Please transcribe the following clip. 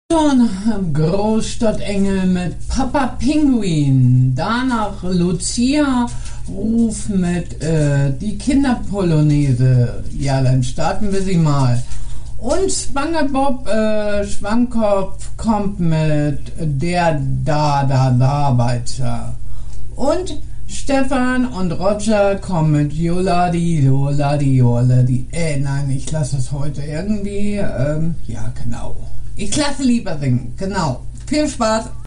Großstadtengel mit Papa Pinguin. Danach Lucia Ruf mit die Kinderpolonaise. Ja, dann starten wir sie mal. Und SpongeBob Schwammkopf kommt mit der Da weiter. Und Stefan und Roger kommen mit Joladi. Nein, ich lasse es heute irgendwie. Ja, genau. Ich lasse lieber singen. Genau. Viel Spaß.